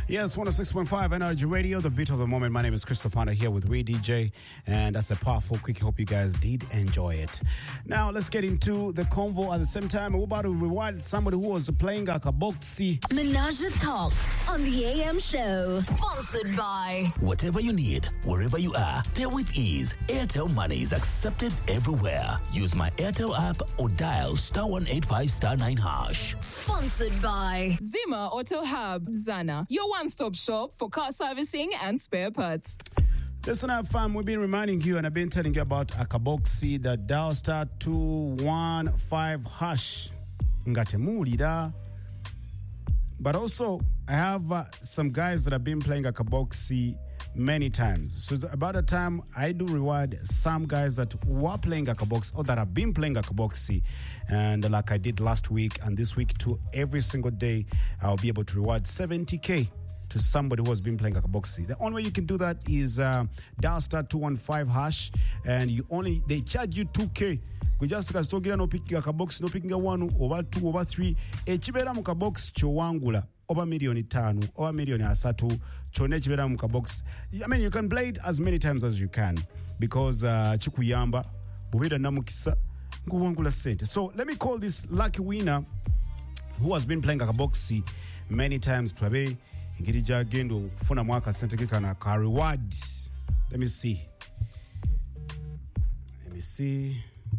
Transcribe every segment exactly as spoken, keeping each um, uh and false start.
Yes, one oh six point five Energy Radio, the beat of the moment. My name is Crystal Panda here with Ray D J, and that's a powerful quick. Hope you guys did enjoy it. Now, let's get into the convo at the same time. We're about to reward somebody who was playing a kaboxi. Menage Talk on the A M show. Sponsored by... Whatever you need, wherever you are, pay with ease. Airtel Money is accepted everywhere. Use my Airtel app or dial star one eight five star nine hash. Sponsored by... Zima Auto Hub, Zana, your one-stop shop for car servicing and spare parts. Listen up, fam. We've been reminding you, and I've been telling you about Akaboxi, the dial star two one five hash. Ngatemulida. But also, I have uh, some guys that have been playing Akaboxi many times. So about the time I do reward some guys that were playing Akaboxi or that have been playing Akaboxi, and like I did last week and this week too, every single day I'll be able to reward seventy K to somebody who has been playing Akaboxi. The only way you can do that is uh, dial star two one five hash, and you only they charge you two K. We just kasitogira no picking Akaboxi, no picking one over two over three. Echibera mu kabox chowangula over million tanu, over million asatu, chone chibera mu kabox. I mean, you can play it as many times as you can because uh, chikuyamba bubeda namukisa nguwangula sente. So let me call this lucky winner who has been playing Akaboxi many times. Twabe ngiri jagendo kufuna mwaka sente kikana ka reward. Let me see. Let me see.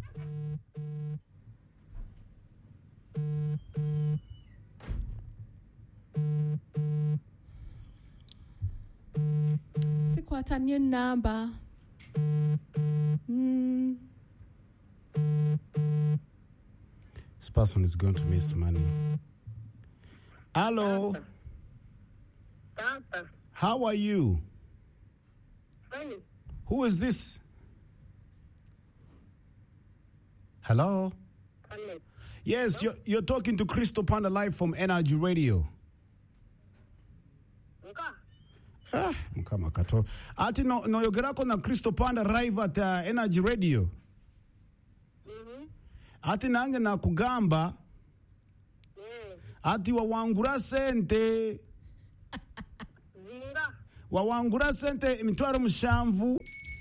Sikwata nye namba. Mm. This person is going to miss money. Hello. Papa. How are you? Fine. Who is this? Hello? Hello. Yes, you're, you're talking to Crystal Panda live from Energy Radio. Nka. Ah, mkama kato. Ati no, no yogerako na Crystal Panda live at uh, Energy Radio. Mhm. Ati nange na kugamba. Yeah. Ati wawangura sente. Zinga. Wawangura sente mitwaro mushamvu.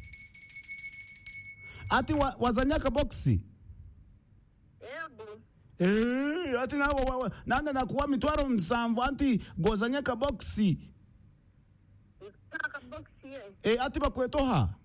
Ati wa, wazanyaka boxi. Ebo. Eh, ati na wa, wa, nange na kuwa mitwaro msamvu. Ati gozanyaka boxi. Nka boxi ye. Eh, ati bakwetoha.